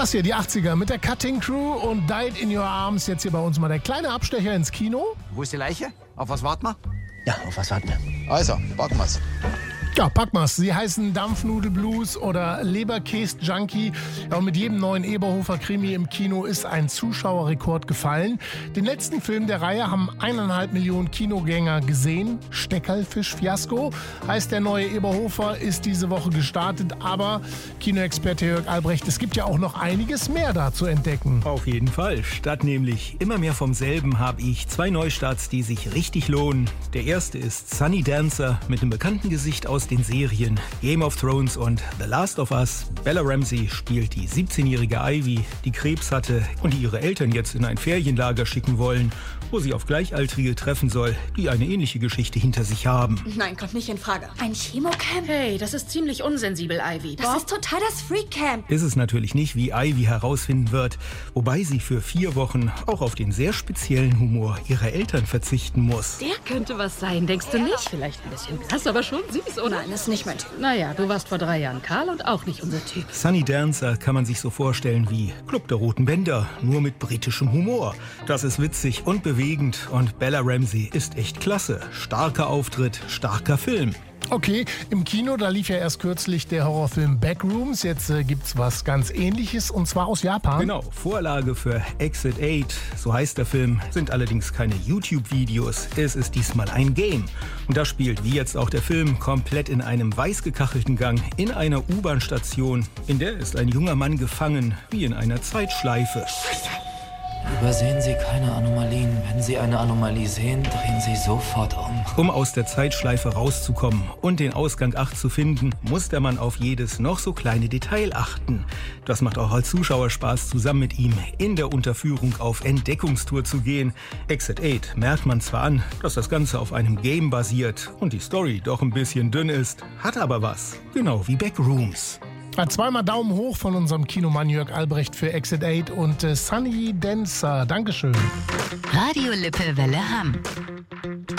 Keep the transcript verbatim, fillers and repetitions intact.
Das hier, die achtziger mit der Cutting Crew und Died in Your Arms. Jetzt hier bei uns mal der kleine Abstecher ins Kino. Wo ist die Leiche? Auf was warten wir? Ja, auf was warten wir? Also, packen wir's. Ja, pack mal's. Sie heißen Dampfnudelblues oder Leberkäse-Junkie. Ja, und mit jedem neuen Eberhofer-Krimi im Kino ist ein Zuschauerrekord gefallen. Den letzten Film der Reihe haben eineinhalb Millionen Kinogänger gesehen. Steckerlfisch-Fiasko heißt der neue Eberhofer, ist diese Woche gestartet. Aber Kinoexperte Jörg Albrecht, es gibt ja auch noch einiges mehr da zu entdecken. Auf jeden Fall. Statt nämlich immer mehr vom selben habe ich zwei Neustarts, die sich richtig lohnen. Der erste ist Sunny Dancer mit einem bekannten Gesicht aus den Serien Game of Thrones und The Last of Us. Bella Ramsey spielt die siebzehnjährige Ivy, die Krebs hatte und die ihre Eltern jetzt in ein Ferienlager schicken wollen, wo sie auf Gleichaltrige treffen soll, die eine ähnliche Geschichte hinter sich haben. Nein, kommt nicht in Frage. Ein Chemocamp? Hey, das ist ziemlich unsensibel, Ivy. Das Bob? ist total das Freak-Camp. Ist es natürlich nicht, wie Ivy herausfinden wird, wobei sie für vier Wochen auch auf den sehr speziellen Humor ihrer Eltern verzichten muss. Der könnte was sein, denkst du nicht? Vielleicht ein bisschen blass, aber schon süß, oder? Nein, ist nicht mein Typ. Naja, du warst vor drei Jahren Karl und auch nicht unser Typ. Sunny Dancer kann man sich so vorstellen wie Club der Roten Bänder, nur mit britischem Humor. Das ist witzig und bewegend und Bella Ramsey ist echt klasse. Starker Auftritt, starker Film. Okay, im Kino, da lief ja erst kürzlich der Horrorfilm Backrooms. Jetzt äh, gibt's was ganz Ähnliches und zwar aus Japan. Genau, Vorlage für Exit acht, so heißt der Film, sind allerdings keine YouTube-Videos. Es ist diesmal ein Game. Und das spielt, wie jetzt auch der Film, komplett in einem weiß gekachelten Gang in einer U-Bahn-Station. In der ist ein junger Mann gefangen, wie in einer Zeitschleife. Übersehen Sie keine Anomalien. Wenn Sie eine Anomalie sehen, drehen Sie sofort um. Um aus der Zeitschleife rauszukommen und den Ausgang acht zu finden, muss der Mann auf jedes noch so kleine Detail achten. Das macht auch als Zuschauer Spaß, zusammen mit ihm in der Unterführung auf Entdeckungstour zu gehen. Exit acht merkt man zwar an, dass das Ganze auf einem Game basiert und die Story doch ein bisschen dünn ist, hat aber was. Genau wie Backrooms. Zweimal Daumen hoch von unserem Kinomann Jörg Albrecht für Exit acht und äh, Sunny Dancer. Dankeschön. Radio Lippe Welle Hamm.